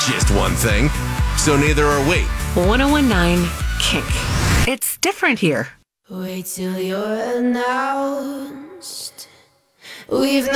just one thing. So neither are we. 1019 Kink. It's different here. Wait till you're announced. We've